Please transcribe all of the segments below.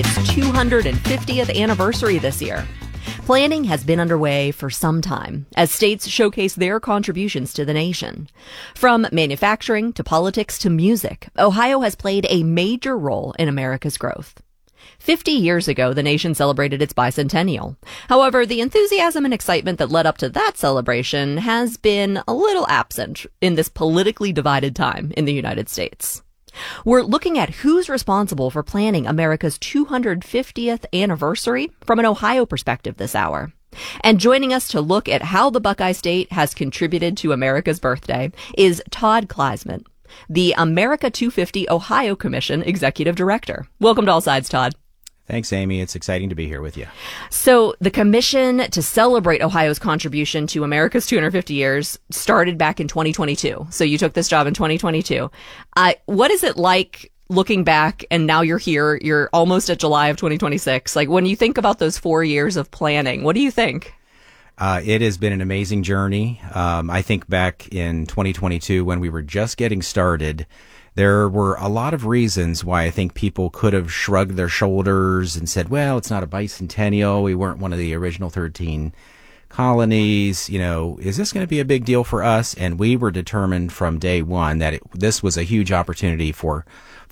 its 250th anniversary this year. Planning has been underway for some time as states showcase their contributions to the nation. From manufacturing to politics to music, Ohio has played a major role in America's growth. 50 years ago, the nation celebrated its bicentennial. However, the enthusiasm and excitement that led up to that celebration has been a little absent in this politically divided time in the United States. We're looking at who's responsible for planning America's 250th anniversary from an Ohio perspective this hour. And joining us to look at how the Buckeye State has contributed to America's birthday is Todd Kleisman, the America 250 Ohio Commission Executive Director. Welcome to All Sides, Todd. Thanks, Amy. It's exciting to be here with you. So the commission to celebrate Ohio's contribution to America's 250 years started back in 2022. So you took this job in 2022. What is it like looking back and now you're here, you're almost at July of 2026. Like when you think about those 4 years of planning, what do you think? It has been an amazing journey. I think back in 2022 when we were just getting started, there were a lot of reasons why I think people could have shrugged their shoulders and said, well, it's not a bicentennial. We weren't one of the original 13 colonies. You know, is this going to be a big deal for us? And we were determined from day one that this was a huge opportunity for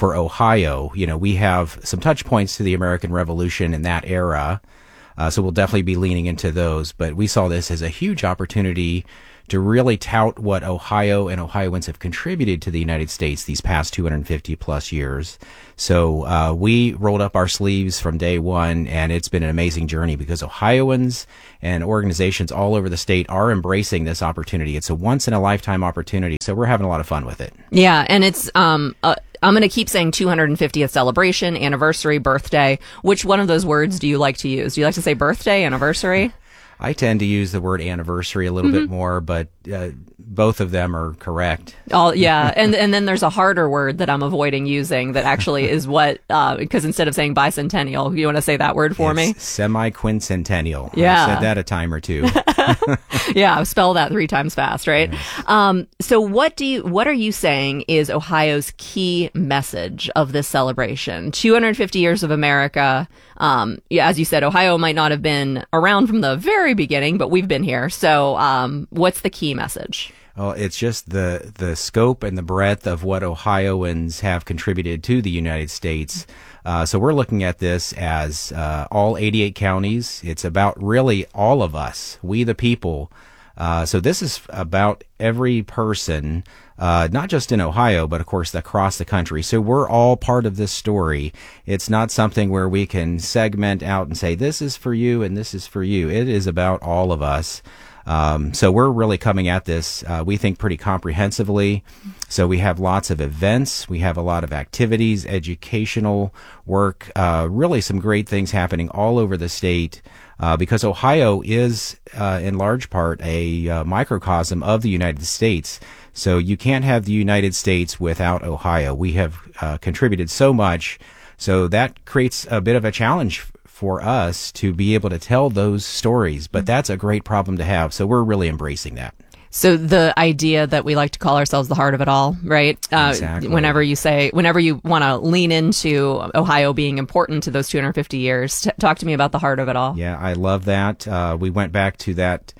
Ohio. You know, we have some touch points to the American Revolution in that era. So we'll definitely be leaning into those. But we saw this as a huge opportunity to really tout what Ohio and Ohioans have contributed to the United States these past 250 plus years. So we rolled up our sleeves from day one, and it's been an amazing journey because Ohioans and organizations all over the state are embracing this opportunity. It's a once-in-a-lifetime opportunity, so we're having a lot of fun with it. Yeah, and it's I'm going to keep saying 250th celebration, anniversary, birthday. Which one of those words do you like to use? Do you like to say birthday, anniversary? I tend to use the word anniversary a little bit more, but both of them are correct. Oh, yeah. And then there's a harder word that I'm avoiding using that actually is what, because instead of saying bicentennial, you want to say that word for me? Semi-quincentennial. Yeah. I said that a time or two. Yeah, spell that 3 times fast, right? Yes. So what are you saying is Ohio's key message of this celebration? 250 years of America. As you said, Ohio might not have been around from the very beginning, but we've been here. So what's the key message? Well, it's just the scope and the breadth of what Ohioans have contributed to the United States. So we're looking at this as all 88 counties. It's about really all of us, we the people. So this is about every person, not just in Ohio, but of course across the country. So we're all part of this story. It's not something where we can segment out and say, this is for you and this is for you. It is about all of us. So we're really coming at this, we think, pretty comprehensively. So we have lots of events. We have a lot of activities, educational work, really some great things happening all over the state. Because Ohio is, in large part, a microcosm of the United States. So you can't have the United States without Ohio. We have contributed so much. So that creates a bit of a challenge for us to be able to tell those stories. But that's a great problem to have. So we're really embracing that. So the idea that we like to call ourselves the heart of it all, right? Exactly. Whenever you want to lean into Ohio being important to those 250 years, talk to me about the heart of it all. Yeah, I love that. We went back to that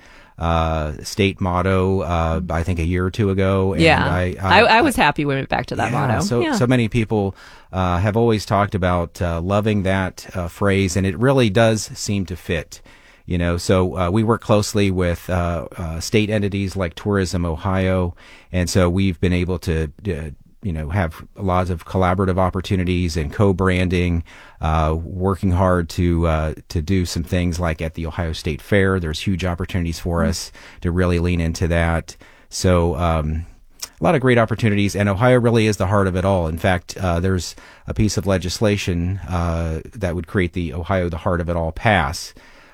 state motto, I think a year or two ago. And yeah, I was happy we went back to that motto. So many people have always talked about loving that phrase, and it really does seem to fit. You know, so we work closely with state entities like Tourism Ohio, and so we've been able to have lots of collaborative opportunities and co-branding, working hard to do some things like at the Ohio State Fair. There's huge opportunities for us to really lean into that. So a lot of great opportunities, and Ohio really is the heart of it all. In fact, there's a piece of legislation that would create the Ohio the Heart of It All pass.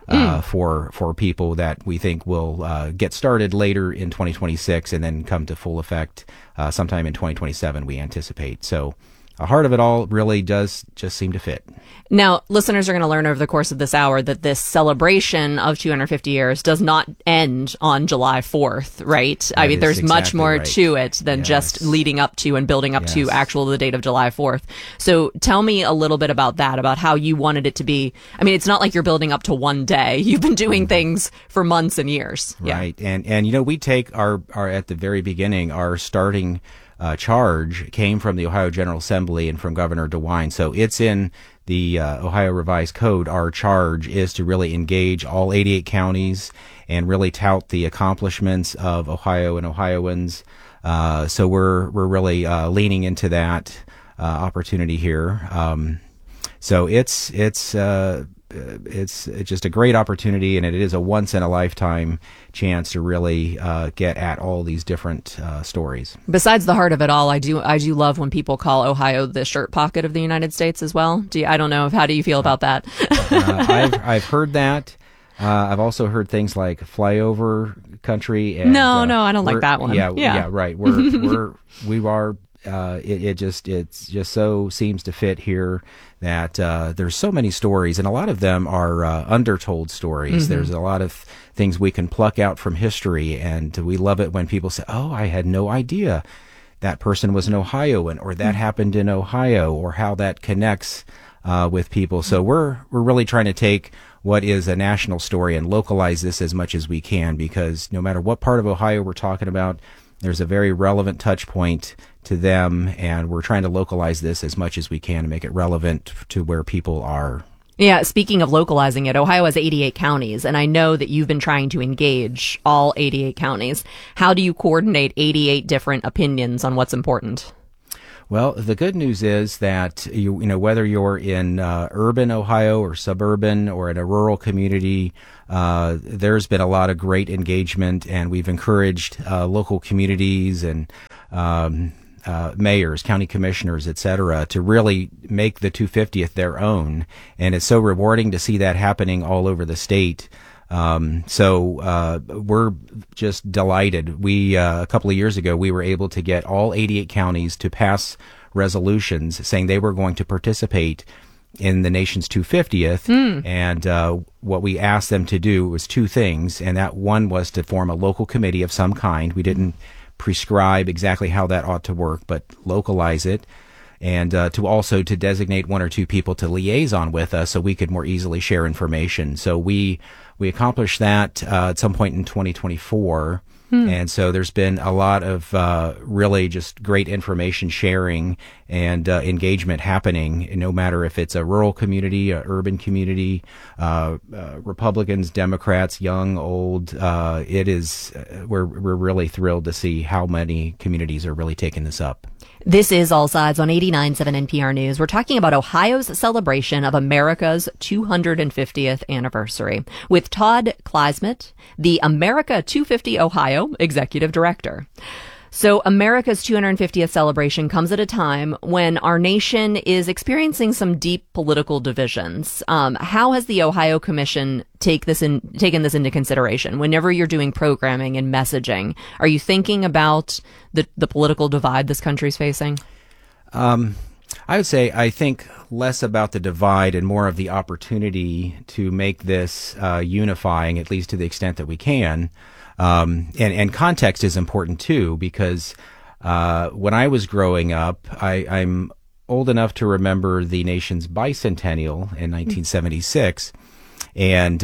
For people that we think will get started later in 2026 and then come to full effect sometime in 2027, we anticipate. So the heart of it all really does just seem to fit. Now, listeners are going to learn over the course of this hour that this celebration of 250 years does not end on July 4th, right? I mean, there's much more to it than just leading up to and building up to the date of July 4th. So tell me a little bit about that, about how you wanted it to be. I mean, it's not like you're building up to one day. You've been doing things for months and years. Right. And you know, we take our at the very beginning, our starting charge came from the Ohio General Assembly and from Governor DeWine. So it's in the Ohio Revised Code. Our charge is to really engage all 88 counties and really tout the accomplishments of Ohio and Ohioans. So we're really leaning into that opportunity here. So it's just a great opportunity, and it is a once-in-a-lifetime chance to really get at all these different stories. Besides the heart of it all, I do love when people call Ohio the shirt pocket of the United States as well. I don't know. How do you feel about that? I've heard that. I've also heard things like flyover country. And, no, I don't like that one. Yeah, right. It just so seems to fit here that there's so many stories, and a lot of them are undertold stories. Mm-hmm. There's a lot of things we can pluck out from history, and we love it when people say, "Oh, I had no idea that person was an Ohioan, or that happened in Ohio," or how that connects with people. So we're really trying to take what is a national story and localize this as much as we can, because no matter what part of Ohio we're talking about, there's a very relevant touch point to them, and we're trying to localize this as much as we can to make it relevant to where people are. Yeah, speaking of localizing it, Ohio has 88 counties, and I know that you've been trying to engage all 88 counties. How do you coordinate 88 different opinions on what's important? Well, the good news is that you know whether you're in urban Ohio or suburban or in a rural community, there's been a lot of great engagement, and we've encouraged local communities and mayors, county commissioners, et cetera, to really make the 250th their own. And it's so rewarding to see that happening all over the state. So we're just delighted. We a couple of years ago, we were able to get all 88 counties to pass resolutions saying they were going to participate in the nation's 250th. And what we asked them to do was two things, and that one was to form a local committee of some kind. We didn't prescribe exactly how that ought to work, but localize it. And to designate one or two people to liaison with us so we could more easily share information. So we accomplished that at some point in 2024. And so there's been a lot of really just great information sharing and engagement happening, no matter if it's a rural community, a urban community, Republicans, Democrats, young, old. We're really thrilled to see how many communities are really taking this up. This is All Sides on 89.7 NPR News. We're talking about Ohio's celebration of America's 250th anniversary with Todd Kleismet, the America 250 Ohio Executive Director. So America's 250th celebration comes at a time when our nation is experiencing some deep political divisions. How has the Ohio Commission taken this into consideration? Whenever you're doing programming and messaging, are you thinking about the political divide this country's facing? I would say I think less about the divide and more of the opportunity to make this unifying, at least to the extent that we can. And context is important too, because when I was growing up, I'm old enough to remember the nation's bicentennial in 1976, and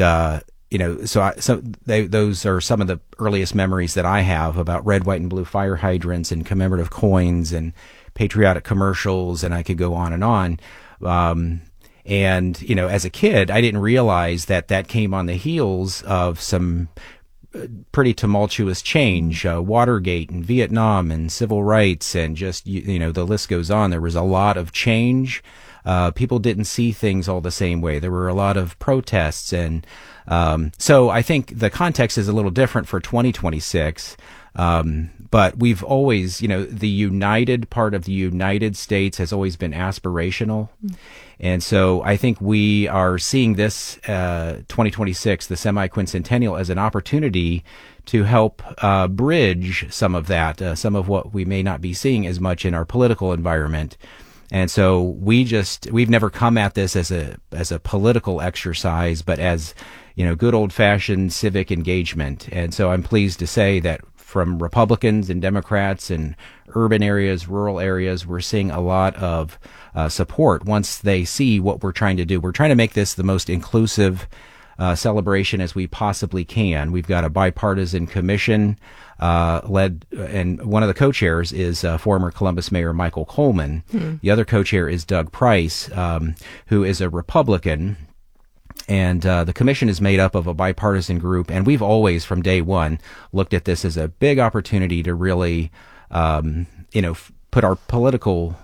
those are some of the earliest memories that I have about red, white, and blue fire hydrants and commemorative coins and patriotic commercials, and I could go on and on. And as a kid, I didn't realize that came on the heels of some pretty tumultuous change, Watergate and Vietnam and civil rights, and just, the list goes on. There was a lot of change. People didn't see things all the same way. There were a lot of protests. And so I think the context is a little different for 2026. But we've always, the united part of the United States has always been aspirational. And so I think we are seeing this 2026, the semi-quincentennial, as an opportunity to help bridge some of that, some of what we may not be seeing as much in our political environment. And so we've never come at this as a political exercise, but as, good old fashioned civic engagement. And so I'm pleased to say that from Republicans and Democrats in urban areas, rural areas, we're seeing a lot of support once they see what we're trying to do. We're trying to make this the most inclusive celebration as we possibly can. We've got a bipartisan commission led, and one of the co-chairs is former Columbus Mayor Michael Coleman. The other co-chair is Doug Price, who is a Republican. And the commission is made up of a bipartisan group, and we've always, from day one, looked at this as a big opportunity to really, put our political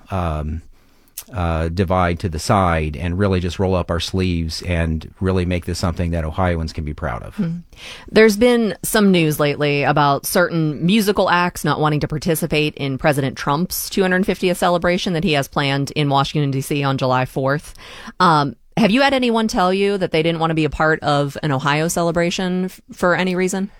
divide to the side and really just roll up our sleeves and really make this something that Ohioans can be proud of. There's been some news lately about certain musical acts not wanting to participate in President Trump's 250th celebration that he has planned in Washington, D.C. on July 4th. Have you had anyone tell you that they didn't want to be a part of an Ohio celebration for any reason?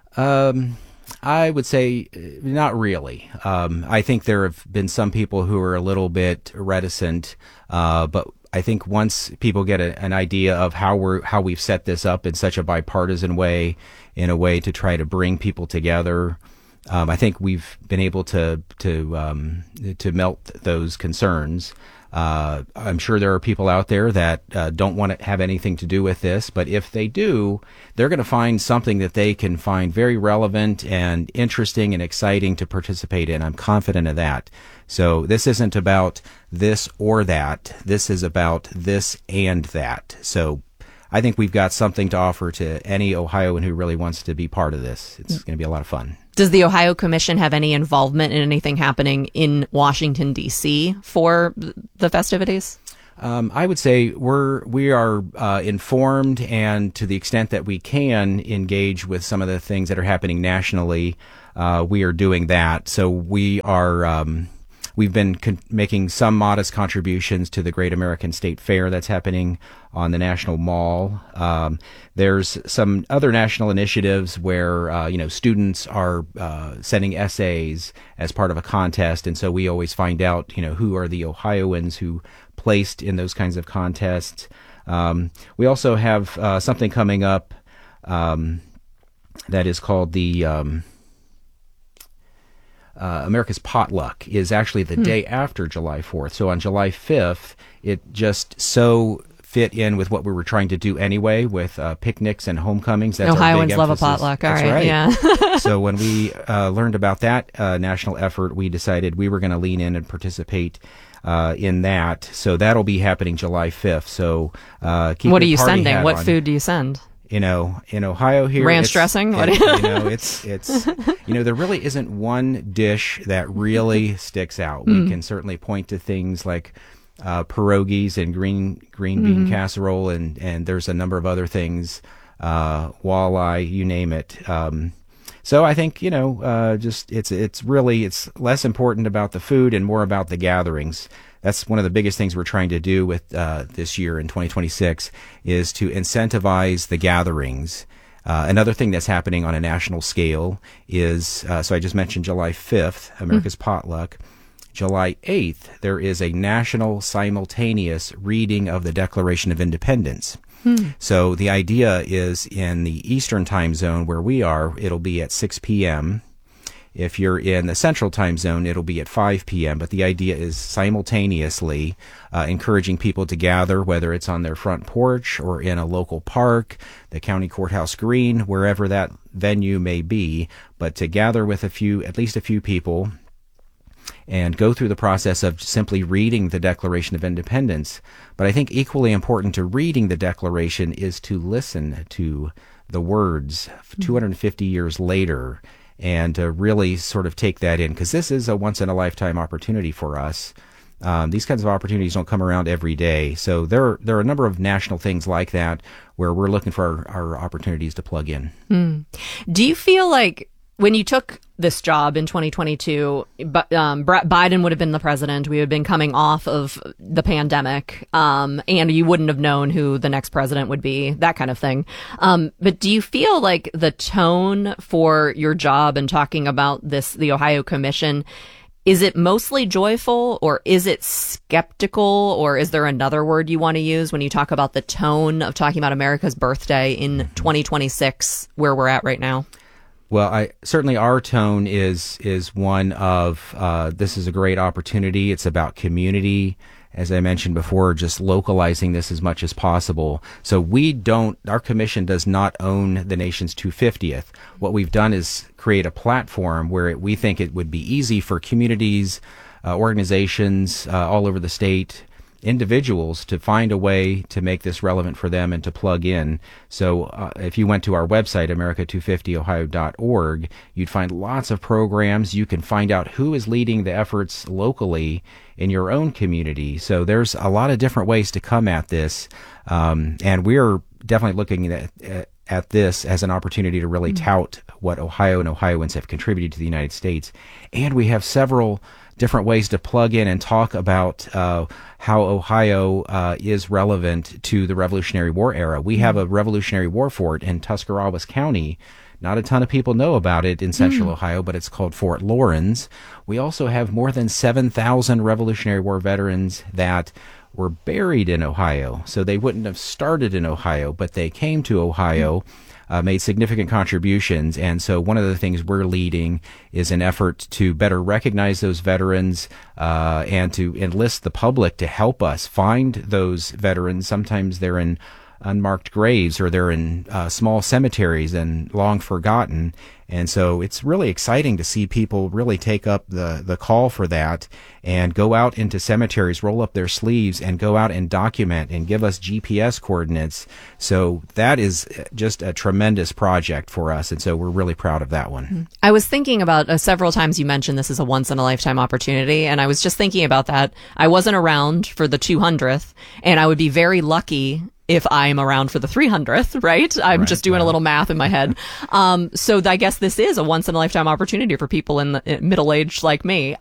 I would say not really. I think there have been some people who are a little bit reticent, but I think once people get an idea of how we've set this up in such a bipartisan way, in a way to try to bring people together, I think we've been able to melt those concerns. I'm sure there are people out there that don't want to have anything to do with this, but if they do, they're going to find something that they can find very relevant and interesting and exciting to participate in. I'm confident of that. So this isn't about this or that. This is about this and that. So I think we've got something to offer to any Ohioan who really wants to be part of this. It's going to be a lot of fun. Does the Ohio Commission have any involvement in anything happening in Washington, D.C. for the festivities? I would say we are informed, and to the extent that we can engage with some of the things that are happening nationally, we are doing that. So we are we've been making some modest contributions to the Great American State Fair that's happening on the National Mall. There's some other national initiatives where students are sending essays as part of a contest, and so we always find out who are the Ohioans who placed in those kinds of contests. We also have something coming up that is called the America's Potluck, is actually the day after July 4th. So on July 5th, it just so fit in with what we were trying to do anyway with picnics and homecomings. That's Ohioans our big love emphasis. A potluck. That's all right. Yeah. So when we learned about that national effort, we decided we were going to lean in and participate in that. So that'll be happening July 5th. So keep what are your you party sending? hat What on. food do you send? In Ohio here, ranch dressing. It's there really isn't one dish that really sticks out. We can certainly point to things like pierogies and green bean casserole, and there's a number of other things, walleye, you name it. So I think it's less important about the food and more about the gatherings. That's one of the biggest things we're trying to do with this year in 2026 is to incentivize the gatherings. Another thing that's happening on a national scale is, so I just mentioned July 5th, America's Potluck. July 8th, there is a national simultaneous reading of the Declaration of Independence. So the idea is in the Eastern time zone where we are, it'll be at 6 p.m., if you're in the Central Time Zone, it'll be at 5 p.m., but the idea is simultaneously encouraging people to gather, whether it's on their front porch or in a local park, the county courthouse green, wherever that venue may be, but to gather with at least a few people and go through the process of simply reading the Declaration of Independence. But I think equally important to reading the Declaration is to listen to the words 250 years later, and to really sort of take that in, because this is a once-in-a-lifetime opportunity for us. These kinds of opportunities don't come around every day. So there are a number of national things like that where we're looking for our opportunities to plug in. Do you feel like when you took this job in 2022, Biden would have been the president, we would have been coming off of the pandemic, and you wouldn't have known who the next president would be, that kind of thing. But do you feel like the tone for your job and talking about the Ohio Commission, Is it mostly joyful, or is it skeptical, or is there another word you want to use when you talk about the tone of talking about America's birthday in 2026, where we're at right now? Well, certainly our tone is one of this is a great opportunity. It's about community. As I mentioned before, just localizing this as much as possible. So our commission does not own the nation's 250th. What we've done is create a platform where we think it would be easy for communities, organizations all over the state, individuals to find a way to make this relevant for them and to plug in. So if you went to our website, america250ohio.org, you'd find lots of programs. You can find out who is leading the efforts locally in your own community. So there's a lot of different ways to come at this. And we're definitely looking at this as an opportunity to really tout what Ohio and Ohioans have contributed to the United States. And we have several different ways to plug in and talk about how Ohio is relevant to the Revolutionary War era. We have a Revolutionary War fort in Tuscarawas County. Not a ton of people know about it in central Ohio, but it's called Fort Laurens. We also have more than 7,000 Revolutionary War veterans that were buried in Ohio. So they wouldn't have started in Ohio, but they came to Ohio, made significant contributions. And so one of the things we're leading is an effort to better recognize those veterans and to enlist the public to help us find those veterans. Sometimes they're in unmarked graves or they're in small cemeteries and long forgotten. And so it's really exciting to see people really take up the call for that and go out into cemeteries, roll up their sleeves, and go out and document and give us GPS coordinates. So that is just a tremendous project for us. And so we're really proud of that one. I was thinking about several times you mentioned this is a once-in-a-lifetime opportunity, and I was just thinking about that. I wasn't around for the 200th, and I would be very lucky if I'm around for the 300th, right? I'm just doing a little math in my head. So I guess this is a once in a lifetime opportunity for people in the middle age like me.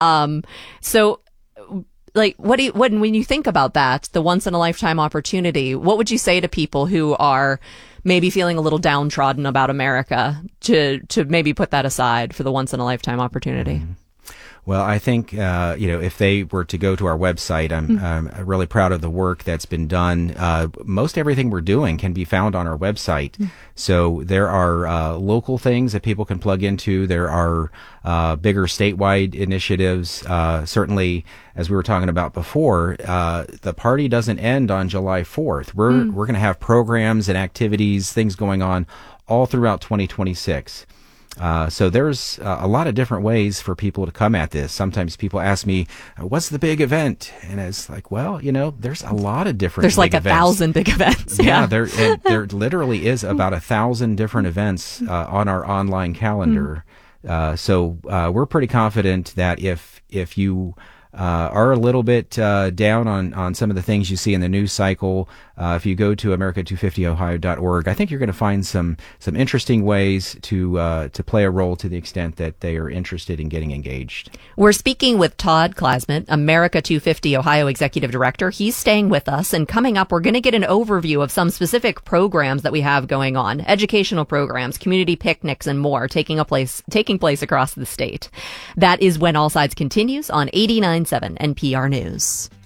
So like, when you think about that, the once in a lifetime opportunity, what would you say to people who are maybe feeling a little downtrodden about America to maybe put that aside for the once in a lifetime opportunity? Well, I think, if they were to go to our website, I'm really proud of the work that's been done. Most everything we're doing can be found on our website. So there are local things that people can plug into. There are bigger statewide initiatives. Certainly, as we were talking about before, the party doesn't end on July 4th. We're going to have programs and activities, things going on all throughout 2026. So there's a lot of different ways for people to come at this. Sometimes people ask me, what's the big event? And it's like, well, there's a lot of different There's like big events. 1,000 big events. Yeah, there literally is about 1,000 different events on our online calendar. So we're pretty confident that if you are a little bit down on some of the things you see in the news cycle, if you go to america250ohio.org, I think you're going to find some interesting ways to play a role to the extent that they are interested in getting engaged. We're speaking with Todd Klasment, America 250 Ohio Executive Director. He's staying with us, and coming up, we're going to get an overview of some specific programs that we have going on, educational programs, community picnics, and more taking place across the state. That is When All Sides continues on 89.7 NPR News.